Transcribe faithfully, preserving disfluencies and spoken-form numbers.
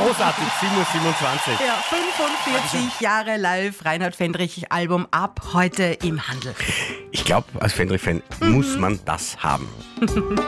Großartig, sieben Uhr siebenundzwanzig. Ja, fünfundvierzig Jahre live, Reinhard Fendrich Album ab heute im Handel. Ich glaube, als Fendrich-Fan muss man das haben.